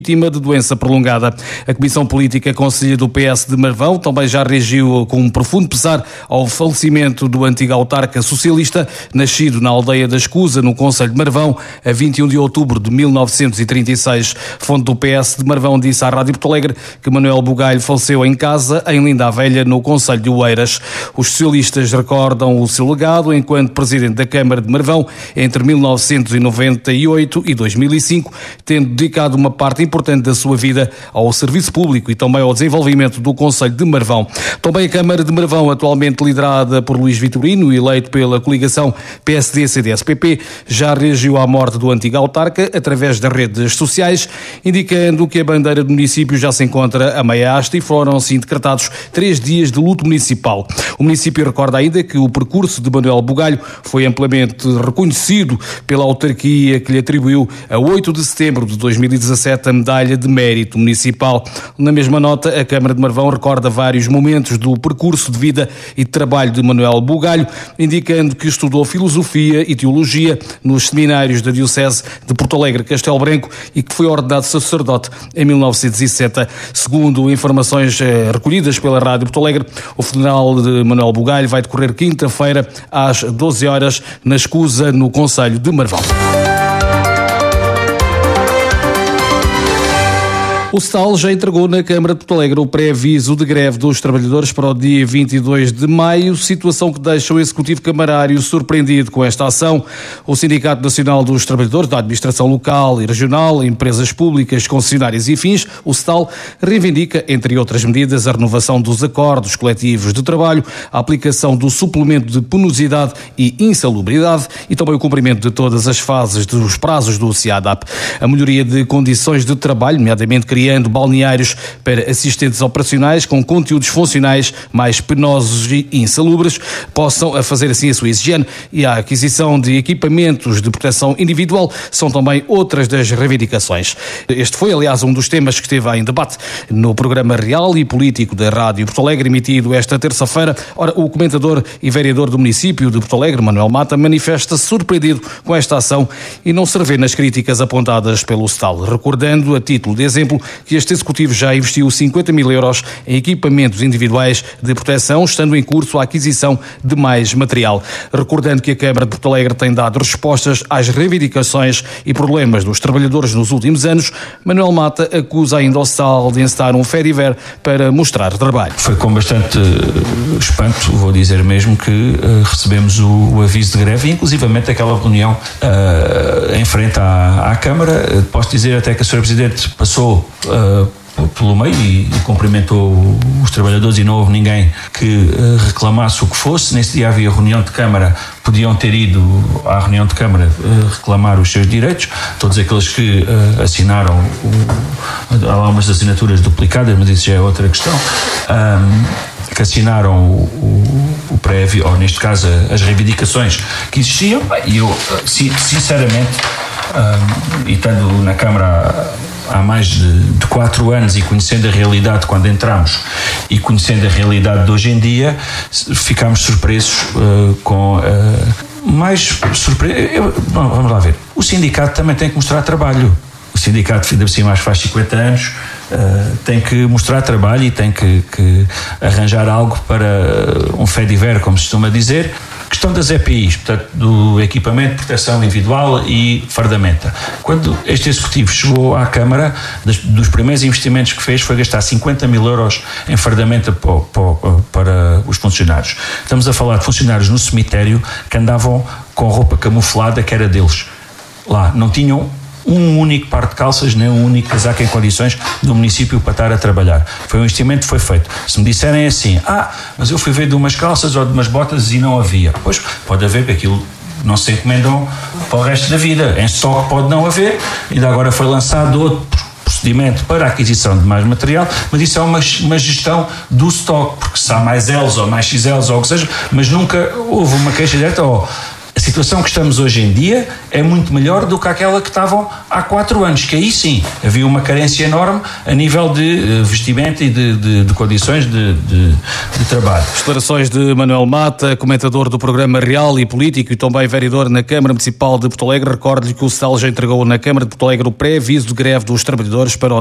vítima de doença prolongada. A Comissão Política Conselhia do PS de Marvão também já reagiu com um profundo pesar ao falecimento do antigo autarca socialista, nascido na aldeia da Escusa, no concelho de Marvão, a 21 de outubro de 1936. Fonte do PS de Marvão disse à Rádio Porto Alegre que Manuel Bugalho faleceu em casa, em Linda a Velha, no concelho de Oeiras. Os socialistas recordam o seu legado enquanto presidente da Câmara de Marvão entre 1998 e 2005, tendo dedicado uma parte importante da sua vida ao serviço público e também ao desenvolvimento do concelho de Marvão. Também a Câmara de Marvão, atualmente liderada por Luís Vitorino, eleito pela coligação PSD-CDS-PP, já reagiu à morte do antigo autarca através das redes sociais, indicando que a bandeira do município já se encontra a meia haste e foram assim decretados 3 dias de luto municipal. O município recorda ainda que o percurso de Manuel Bugalho foi amplamente reconhecido pela autarquia, que lhe atribuiu a 8 de setembro de 2017 a Medalha de Mérito Municipal. Na mesma nota, a Câmara de Marvão recorda vários momentos do percurso de vida e de trabalho de Manuel Bugalho, indicando que estudou Filosofia e Teologia nos seminários da Diocese de Porto Alegre Castelo Branco e que foi ordenado sacerdote em 1907. Segundo informações recolhidas pela Rádio Porto Alegre, o funeral de Manuel Bugalho vai decorrer quinta-feira às 12 horas na Escusa, no concelho de Marvão. O STAL já entregou na Câmara de Porto Alegre o pré-aviso de greve dos trabalhadores para o dia 22 de maio, situação que deixa o Executivo Camarário surpreendido com esta ação. O Sindicato Nacional dos Trabalhadores da Administração Local e Regional, Empresas Públicas, Concessionárias e Fins, o STAL, reivindica, entre outras medidas, a renovação dos acordos coletivos de trabalho, a aplicação do suplemento de penosidade e insalubridade e também o cumprimento de todas as fases dos prazos do CIADAP. A melhoria de condições de trabalho, nomeadamente criando balneários para assistentes operacionais com conteúdos funcionais mais penosos e insalubres, possam fazer assim a sua higiene, e a aquisição de equipamentos de proteção individual são também outras das reivindicações. Este foi, aliás, um dos temas que esteve em debate no programa Real e Político da Rádio Porto Alegre, emitido esta terça-feira. Ora, o comentador e vereador do município de Porto Alegre, Manuel Mata, manifesta-se surpreendido com esta ação e não se revê nas críticas apontadas pelo STAL, recordando, a título de exemplo, que este Executivo já investiu 50 mil euros em equipamentos individuais de proteção, estando em curso a aquisição de mais material. Recordando que a Câmara de Porto Alegre tem dado respostas às reivindicações e problemas dos trabalhadores nos últimos anos, Manuel Mata acusa ainda o STAL de encetar um Fediver para mostrar trabalho. Foi com bastante espanto, vou dizer mesmo, que recebemos o aviso de greve e inclusivamente aquela reunião em frente à Câmara. Posso dizer até que a Sra. Presidente passou pelo meio e cumprimentou os trabalhadores e não houve ninguém que reclamasse o que fosse. Nesse dia havia reunião de Câmara, podiam ter ido à reunião de Câmara reclamar os seus direitos, todos aqueles que assinaram, há lá umas assinaturas duplicadas, mas isso já é outra questão, que assinaram o prévio, ou neste caso as reivindicações que existiam, e eu sinceramente, e estando na Câmara há mais de 4 anos e conhecendo a realidade quando entramos e conhecendo a realidade de hoje em dia, ficámos surpresos vamos lá ver, o sindicato também tem que mostrar trabalho. O sindicato, ainda por cima, faz 50 anos, tem que mostrar trabalho e tem que arranjar algo para um Fediver, como se costuma dizer. Questão das EPIs, portanto, do equipamento de proteção individual e fardamenta. Quando este Executivo chegou à Câmara, dos primeiros investimentos que fez foi gastar 50 mil euros em fardamenta para os funcionários. Estamos a falar de funcionários no cemitério que andavam com roupa camuflada que era deles. Lá, não tinham um único par de calças, nem um único casaco em condições do município para estar a trabalhar. Foi um investimento que foi feito. Se me disserem assim, mas eu fui ver de umas calças ou de umas botas e não havia. Pois, pode haver, que aquilo não se encomendam para o resto da vida. Em estoque pode não haver, ainda agora foi lançado outro procedimento para a aquisição de mais material, mas isso é uma gestão do estoque, porque se há mais L's ou mais XL's ou o que seja, mas nunca houve uma queixa direta, A situação que estamos hoje em dia é muito melhor do que aquela que estavam há 4 anos, que aí sim havia uma carência enorme a nível de vestimenta e de condições de trabalho. Declarações de Manuel Mata, comentador do programa Real e Político e também vereador na Câmara Municipal de Porto Alegre. Recordo-lhe que o CEL já entregou na Câmara de Porto Alegre o pré-aviso de greve dos trabalhadores para o